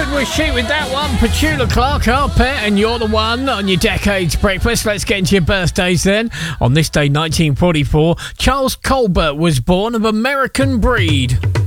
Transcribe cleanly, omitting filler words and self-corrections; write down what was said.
Deadwood Sheep with that one. Petula Clark, Carpet, and You're the One on your Decades Breakfast. Let's get into your birthdays then. On this day, 1944, Charles Colbert was born of American breed.